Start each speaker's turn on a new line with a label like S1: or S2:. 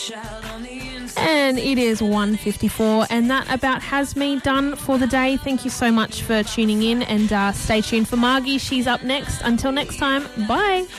S1: And it is 1:54, and that about has me done for the day. Thank you so much for tuning in, and stay tuned for Margie. She's up next. Until next time, bye.